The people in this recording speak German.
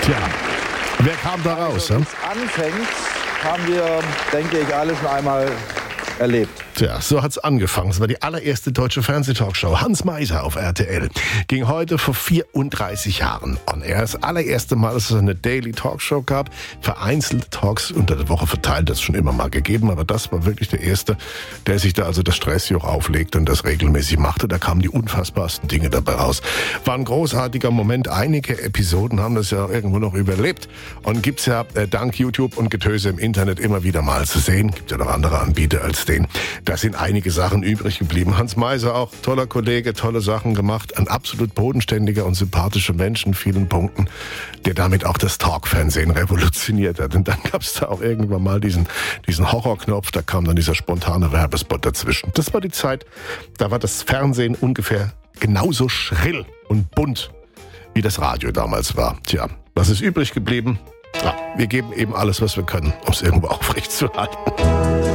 Tja, wer kam da raus? Also, wie es anfängt, haben wir, denke ich, alle schon einmal erlebt. Tja, so hat's angefangen. Es war die allererste deutsche Fernsehtalkshow. Hans Meiser auf RTL. Ging heute vor 34 Jahren on air. Das allererste Mal, dass es eine Daily Talkshow gab. Vereinzelte Talks unter der Woche verteilt, das schon immer mal gegeben. Aber das war wirklich der erste, der sich da also das Stressjoch auflegte und das regelmäßig machte. Da kamen die unfassbarsten Dinge dabei raus. War ein großartiger Moment. Einige Episoden haben das ja irgendwo noch überlebt. Und gibt's ja dank YouTube und Getöse im Internet immer wieder mal zu sehen. Gibt ja noch andere Anbieter als den. Da sind einige Sachen übrig geblieben. Hans Meiser auch, toller Kollege, tolle Sachen gemacht. Ein absolut bodenständiger und sympathischer Mensch in vielen Punkten, der damit auch das Talkfernsehen revolutioniert hat. Und dann gab es da auch irgendwann mal diesen Horrorknopf, da kam dann dieser spontane Werbespot dazwischen. Das war die Zeit, da war das Fernsehen ungefähr genauso schrill und bunt, wie das Radio damals war. Tja, was ist übrig geblieben? Ja, wir geben eben alles, was wir können, um es irgendwo aufrecht zu halten.